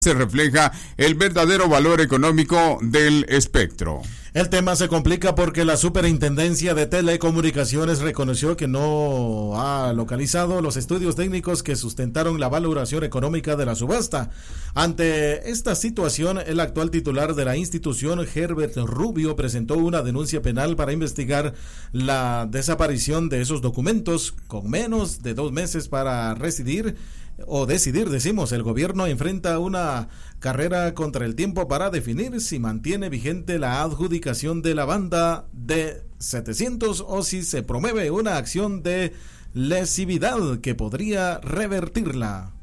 se refleja el verdadero valor económico del espectro. El tema se complica porque la Superintendencia de Telecomunicaciones reconoció que no ha localizado los estudios técnicos que sustentaron la valoración económica de la subasta. Ante esta situación, el actual titular de la institución, Herbert Rubio, presentó una denuncia penal para investigar la desaparición de esos documentos. Con menos de 2 meses para decidir, el gobierno enfrenta una carrera contra el tiempo para definir si mantiene vigente la adjudicación de la banda de 700 o si se promueve una acción de lesividad que podría revertirla.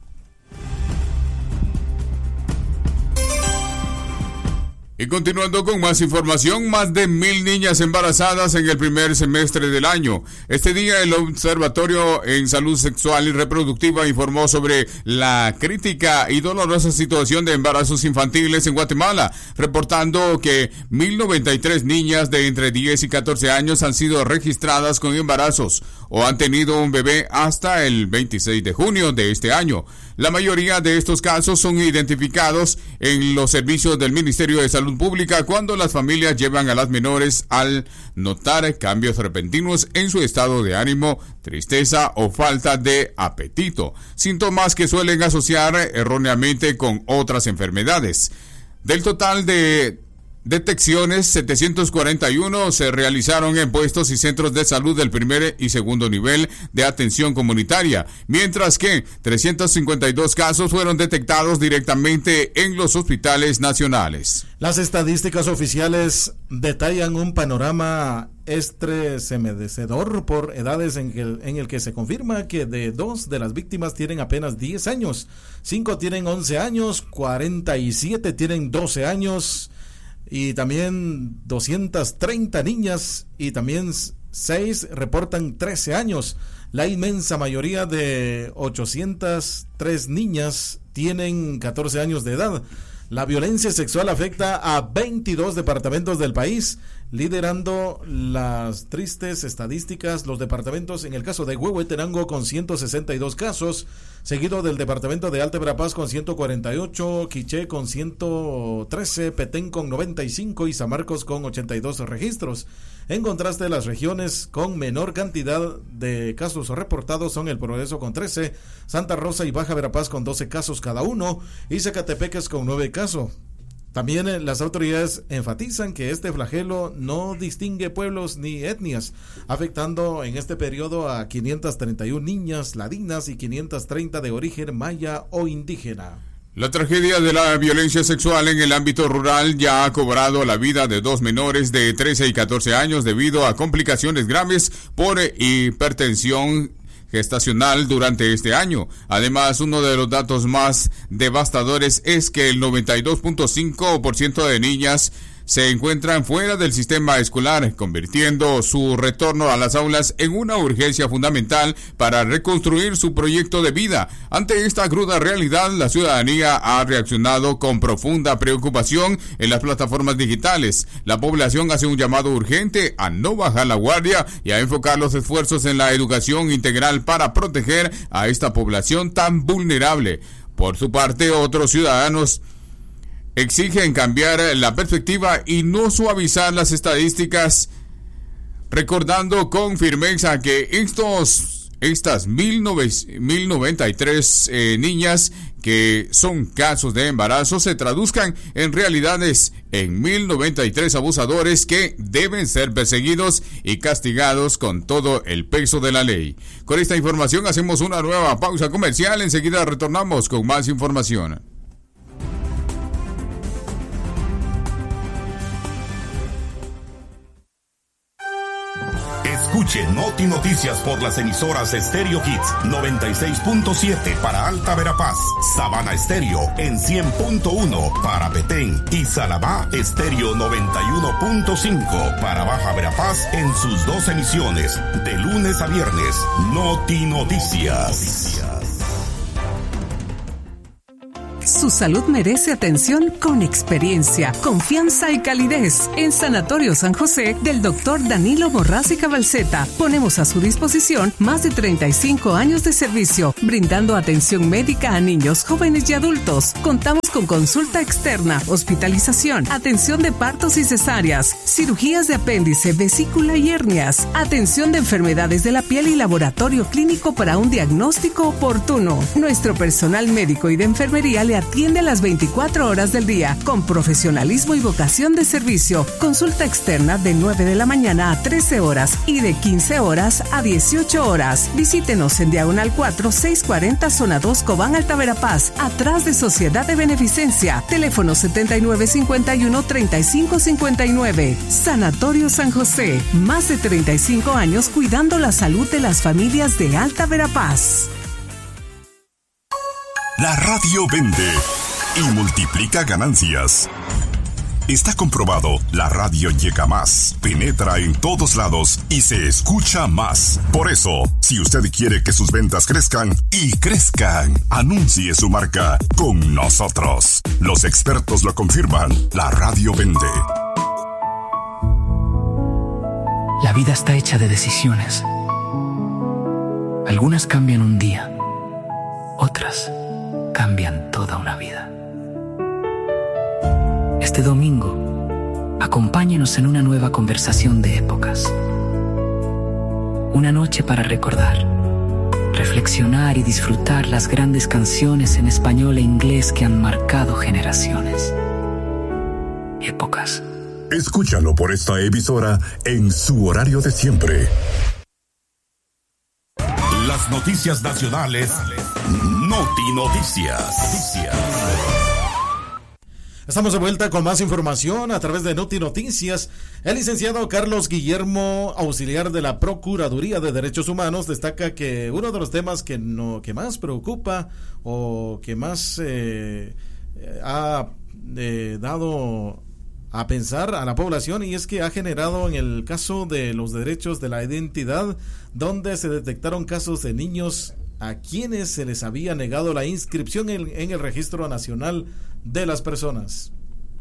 Y continuando con más información, más de 1,000 niñas embarazadas en el primer semestre del año. Este día el Observatorio en Salud Sexual y Reproductiva informó sobre la crítica y dolorosa situación de embarazos infantiles en Guatemala, reportando que 1,093 niñas de entre 10 y 14 años han sido registradas con embarazos o han tenido un bebé hasta el 26 de junio de este año. La mayoría de estos casos son identificados en los servicios del Ministerio de Salud Pública cuando las familias llevan a las menores al notar cambios repentinos en su estado de ánimo, tristeza o falta de apetito, síntomas que suelen asociar erróneamente con otras enfermedades. Del total de detecciones, 741 se realizaron en puestos y centros de salud del primer y segundo nivel de atención comunitaria, mientras que 352 casos fueron detectados directamente en los hospitales nacionales. Las estadísticas oficiales detallan un panorama estremecedor por edades en el que se confirma que de 2 de las víctimas tienen apenas 10 años, 5 tienen 11 años, 47 tienen 12 años, y también 230 niñas y también 6 reportan 13 años. La inmensa mayoría de 803 niñas tienen 14 años de edad. La violencia sexual afecta a 22 departamentos del país, liderando las tristes estadísticas los departamentos, en el caso de Huehuetenango con 162 casos, seguido del departamento de Alta Verapaz con 148, Quiché con 113, Petén con 95 y San Marcos con 82 registros. En contraste, las regiones con menor cantidad de casos reportados son El Progreso con 13, Santa Rosa y Baja Verapaz con 12 casos cada uno y Zacatepeques con 9 casos. También las autoridades enfatizan que este flagelo no distingue pueblos ni etnias, afectando en este periodo a 531 niñas ladinas y 530 de origen maya o indígena. La tragedia de la violencia sexual en el ámbito rural ya ha cobrado la vida de 2 menores de 13 y 14 años debido a complicaciones graves por hipertensión gestacional durante este año. Además, uno de los datos más devastadores es que el 92.5% de niñas se encuentran fuera del sistema escolar, convirtiendo su retorno a las aulas en una urgencia fundamental para reconstruir su proyecto de vida. Ante esta cruda realidad, la ciudadanía ha reaccionado con profunda preocupación en las plataformas digitales. La población hace un llamado urgente a no bajar la guardia y a enfocar los esfuerzos en la educación integral para proteger a esta población tan vulnerable. Por su parte, otros ciudadanos exigen cambiar la perspectiva y no suavizar las estadísticas, recordando con firmeza que estas 1,093 niñas que son casos de embarazo se traduzcan en realidades en 1,093 abusadores que deben ser perseguidos y castigados con todo el peso de la ley. Con esta información hacemos una nueva pausa comercial, enseguida retornamos con más información. Escuche Noti Noticias por las emisoras Stereo Hits 96.7 para Alta Verapaz, Sabana Estéreo en 100.1 para Petén y Salabá Estéreo 91.5 para Baja Verapaz en sus 2 emisiones, de lunes a viernes. Noti Noticias. Su salud merece atención con experiencia, confianza y calidez. En Sanatorio San José del Dr. Danilo Morraz y Cabalceta ponemos a su disposición más de 35 años de servicio, brindando atención médica a niños, jóvenes y adultos. Contamos con consulta externa, hospitalización, atención de partos y cesáreas, cirugías de apéndice, vesícula y hernias, atención de enfermedades de la piel y laboratorio clínico para un diagnóstico oportuno. Nuestro personal médico y de enfermería le atiende a las 24 horas del día, con profesionalismo y vocación de servicio. Consulta externa de 9 de la mañana a 13 horas y de 15 horas a 18 horas. Visítenos en Diagonal 4, 640 Zona 2, Cobán, Alta Verapaz, atrás de Sociedad de Beneficencia. Teléfono 7951-3559. Sanatorio San José. Más de 35 años cuidando la salud de las familias de Alta Verapaz. La radio vende y multiplica ganancias. Está comprobado, la radio llega más, penetra en todos lados y se escucha más. Por eso, si usted quiere que sus ventas crezcan y crezcan, anuncie su marca con nosotros. Los expertos lo confirman, la radio vende. La vida está hecha de decisiones. Algunas cambian un día, otras cambian toda una vida. Este domingo, acompáñenos en una nueva conversación de épocas. Una noche para recordar, reflexionar y disfrutar las grandes canciones en español e inglés que han marcado generaciones. Épocas. Escúchalo por esta emisora en su horario de siempre. Las noticias nacionales. Noti Noticias. Estamos de vuelta con más información a través de Noti Noticias. El licenciado Carlos Guillermo, auxiliar de la Procuraduría de Derechos Humanos, destaca que uno de los temas que más preocupa o que más ha dado a pensar a la población, y es que ha generado en el caso de los derechos de la identidad, donde se detectaron casos de niños a quienes se les había negado la inscripción en el Registro Nacional de las Personas.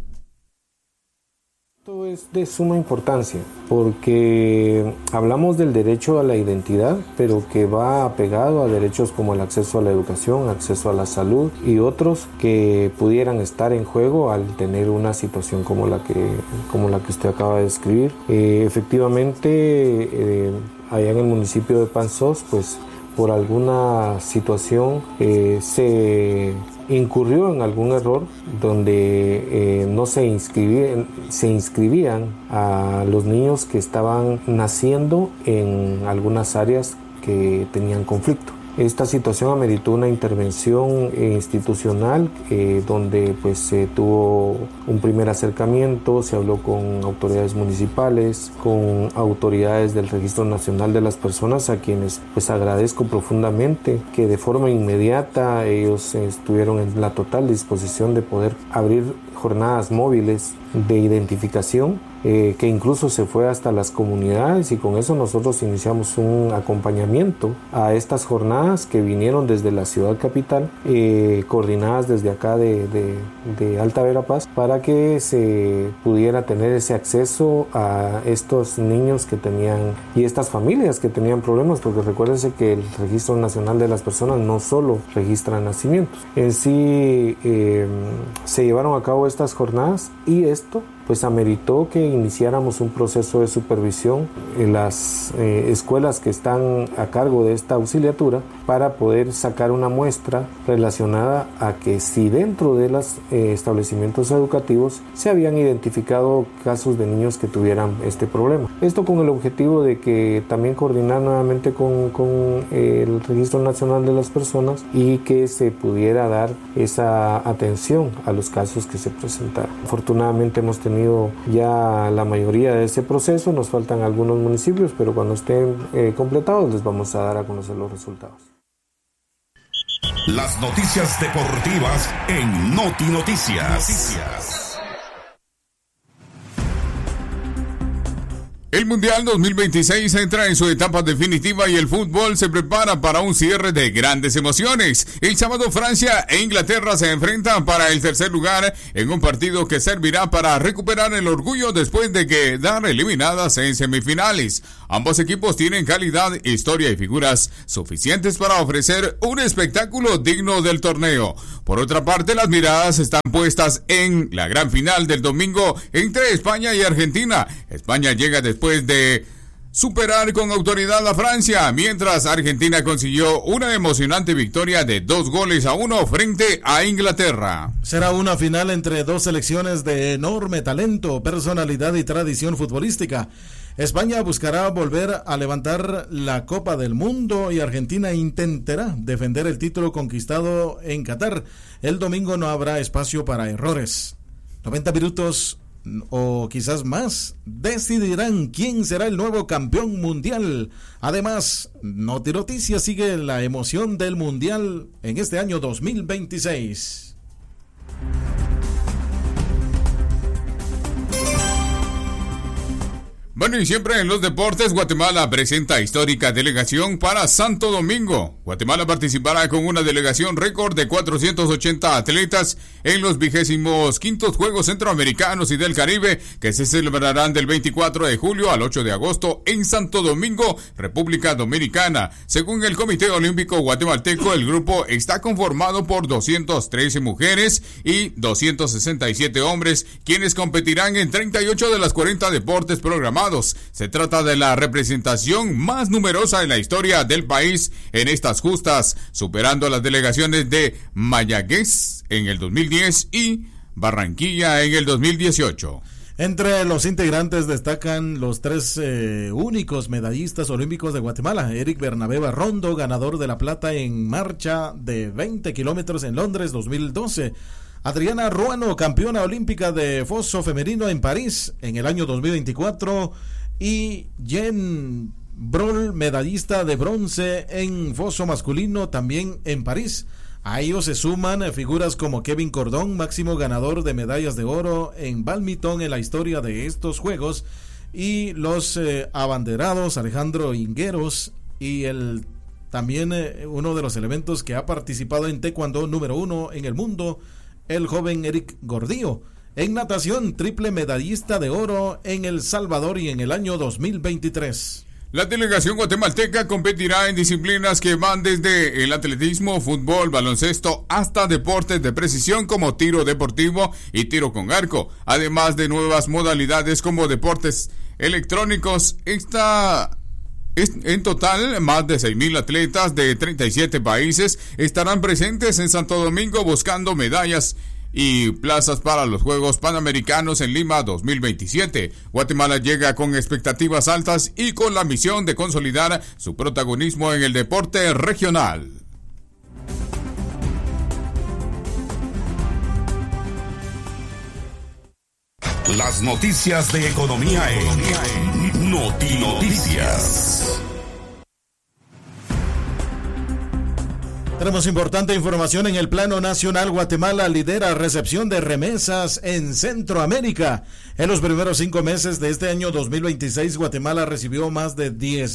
Esto es de suma importancia porque hablamos del derecho a la identidad, pero que va apegado a derechos como el acceso a la educación, acceso a la salud y otros que pudieran estar en juego al tener una situación como la que usted acaba de describir. Efectivamente, allá en el municipio de Panzós, pues por alguna situación se incurrió en algún error donde no se inscribían a los niños que estaban naciendo en algunas áreas que tenían conflicto. Esta situación ameritó una intervención institucional donde pues se tuvo un primer acercamiento, se habló con autoridades municipales, con autoridades del Registro Nacional de las Personas, a quienes pues agradezco profundamente que de forma inmediata ellos estuvieron en la total disposición de poder abrir jornadas móviles de identificación, que incluso se fue hasta las comunidades, y con eso nosotros iniciamos un acompañamiento a estas jornadas que vinieron desde la ciudad capital, coordinadas desde acá de Alta Verapaz, para que se pudiera tener ese acceso a estos niños que tenían y estas familias que tenían problemas, porque recuérdense que el Registro Nacional de las Personas no solo registra nacimientos, en sí se llevaron a cabo estas jornadas, y esto pues ameritó que iniciáramos un proceso de supervisión en las escuelas que están a cargo de esta auxiliatura, para poder sacar una muestra relacionada a que si dentro de los establecimientos educativos se habían identificado casos de niños que tuvieran este problema. Esto con el objetivo de que también coordinar nuevamente con el Registro Nacional de las Personas, y que se pudiera dar esa atención a los casos que se presentaron. Afortunadamente hemos tenido ya la mayoría de ese proceso, nos faltan algunos municipios, pero cuando estén completados les vamos a dar a conocer los resultados. Las noticias deportivas en Noti Noticias. El Mundial 2026 entra en su etapa definitiva y el fútbol se prepara para un cierre de grandes emociones. El sábado Francia e Inglaterra se enfrentan para el tercer lugar en un partido que servirá para recuperar el orgullo después de quedar eliminadas en semifinales. Ambos equipos tienen calidad, historia y figuras suficientes para ofrecer un espectáculo digno del torneo. Por otra parte, las miradas están puestas en la gran final del domingo entre España y Argentina. España llega después de superar con autoridad a Francia, mientras Argentina consiguió una emocionante victoria de 2-1 frente a Inglaterra. Será una final entre dos selecciones de enorme talento, personalidad y tradición futbolística. España buscará volver a levantar la Copa del Mundo y Argentina intentará defender el título conquistado en Qatar. El domingo no habrá espacio para errores. 90 minutos o quizás más decidirán quién será el nuevo campeón mundial. Además, Noti Noticias sigue la emoción del mundial en este año 2026. Bueno, y siempre en los deportes, Guatemala presenta histórica delegación para Santo Domingo. Guatemala participará con una delegación récord de 480 atletas en los 25º Juegos Centroamericanos y del Caribe, que se celebrarán del 24 de julio al 8 de agosto en Santo Domingo, República Dominicana. Según el Comité Olímpico Guatemalteco, el grupo está conformado por 213 mujeres y 267 hombres, quienes competirán en 38 de las 40 deportes programados. Se trata de la representación más numerosa en la historia del país en estas justas, superando a las delegaciones de Mayagüez en el 2010 y Barranquilla en el 2018. Entre los integrantes destacan los tres únicos medallistas olímpicos de Guatemala: Eric Bernabé Barrondo, ganador de la plata en marcha de 20 kilómetros en Londres 2012. Adriana Ruano, campeona olímpica de foso femenino en París en el año 2024, y Jen Brol, medallista de bronce en foso masculino también en París. A ellos se suman figuras como Kevin Cordón, máximo ganador de medallas de oro en bádminton en la historia de estos Juegos, y los abanderados Alejandro Higueros y también uno de los elementos que ha participado en taekwondo número 1 en el mundo, el joven Eric Gordillo. En natación, triple medallista de oro en El Salvador y en el año 2023. La delegación guatemalteca competirá en disciplinas que van desde el atletismo, fútbol, baloncesto, hasta deportes de precisión como tiro deportivo y tiro con arco, además de nuevas modalidades como deportes electrónicos. En total, más de 6,000 atletas de 37 países estarán presentes en Santo Domingo buscando medallas y plazas para los Juegos Panamericanos en Lima 2027. Guatemala llega con expectativas altas y con la misión de consolidar su protagonismo en el deporte regional. Las noticias de economía en Noti Noticias. Tenemos importante información en el plano nacional. Guatemala lidera recepción de remesas en Centroamérica. En los primeros 5 meses de este año 2026, Guatemala recibió más de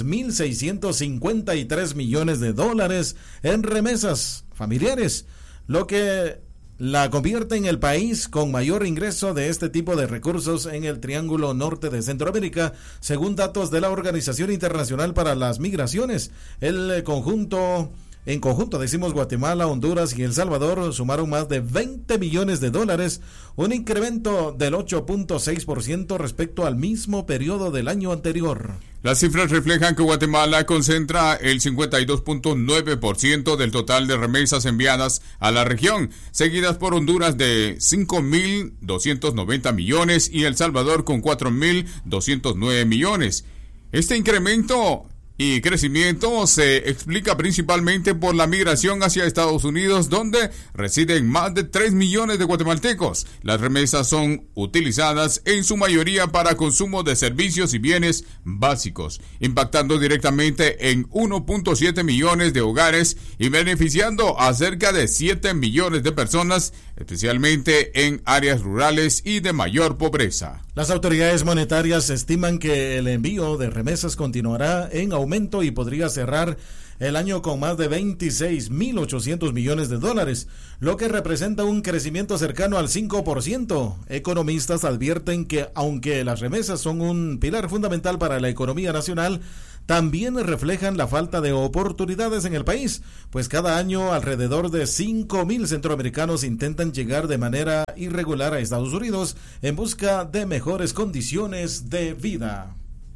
10,653 millones de dólares en remesas familiares, lo que la convierte en el país con mayor ingreso de este tipo de recursos en el Triángulo Norte de Centroamérica, según datos de la Organización Internacional para las Migraciones. En conjunto, Guatemala, Honduras y El Salvador sumaron más de 20 millones de dólares, un incremento del 8.6% respecto al mismo periodo del año anterior. Las cifras reflejan que Guatemala concentra el 52.9% del total de remesas enviadas a la región, seguidas por Honduras de 5.290 millones y El Salvador con 4.209 millones. Este incremento y crecimiento se explica principalmente por la migración hacia Estados Unidos, donde residen más de 3 millones de guatemaltecos. Las remesas son utilizadas en su mayoría para consumo de servicios y bienes básicos, impactando directamente en 1.7 millones de hogares y beneficiando a cerca de 7 millones de personas especialmente en áreas rurales y de mayor pobreza. Las autoridades monetarias estiman que el envío de remesas continuará en aumento y podría cerrar el año con más de 26.800 millones de dólares, lo que representa un crecimiento cercano al 5%. Economistas advierten que aunque las remesas son un pilar fundamental para la economía nacional, también reflejan la falta de oportunidades en el país, pues cada año alrededor de 5.000 centroamericanos intentan llegar de manera irregular a Estados Unidos en busca de mejores condiciones de vida.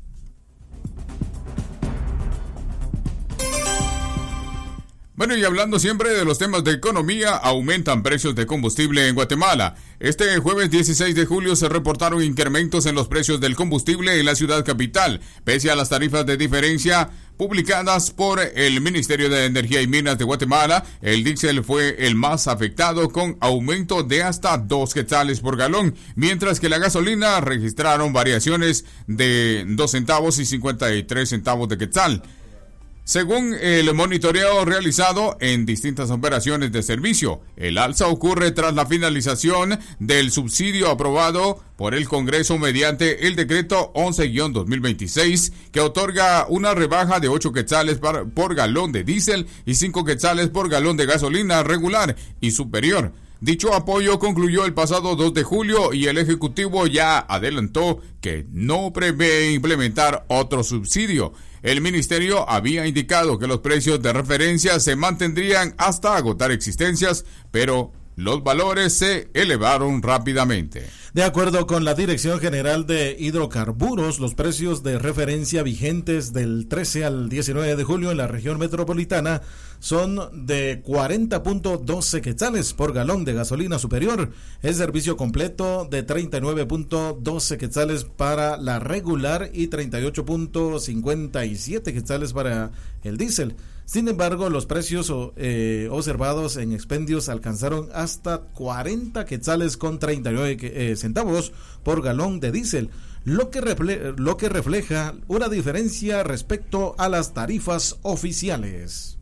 Bueno, y hablando siempre de los temas de economía, aumentan precios de combustible en Guatemala. Este jueves 16 de julio se reportaron incrementos en los precios del combustible en la ciudad capital, pese a las tarifas de diferencia publicadas por el Ministerio de Energía y Minas de Guatemala. El diésel fue el más afectado, con aumento de hasta 2 quetzales por galón, mientras que la gasolina registraron variaciones de 2 centavos y 53 centavos de quetzal. Según el monitoreo realizado en distintas operaciones de servicio, el alza ocurre tras la finalización del subsidio aprobado por el Congreso mediante el decreto 11-2026, que otorga una rebaja de 8 quetzales por galón de diésel y 5 quetzales por galón de gasolina regular y superior. Dicho apoyo concluyó el pasado 2 de julio y el Ejecutivo ya adelantó que no prevé implementar otro subsidio. El ministerio había indicado que los precios de referencia se mantendrían hasta agotar existencias, pero los valores se elevaron rápidamente. De acuerdo con la Dirección General de Hidrocarburos, los precios de referencia vigentes del 13 al 19 de julio en la región metropolitana son de 40.12 quetzales por galón de gasolina superior, el servicio completo de 39.12 quetzales para la regular y 38.57 quetzales para el diésel. Sin embargo, los precios observados en expendios alcanzaron hasta 40 quetzales con 39 centavos por galón de diésel, lo que refleja una diferencia respecto a las tarifas oficiales.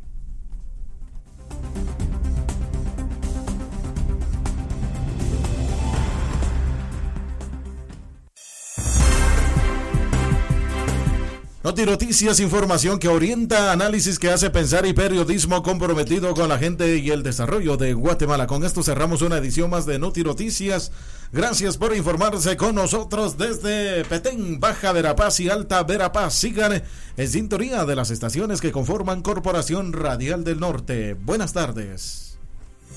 Notinoticias, información que orienta, análisis que hace pensar y periodismo comprometido con la gente y el desarrollo de Guatemala. Con esto cerramos una edición más de Notinoticias. Gracias por informarse con nosotros desde Petén, Baja Verapaz y Alta Verapaz. Sigan en sintonía de las estaciones que conforman Corporación Radial del Norte. Buenas tardes.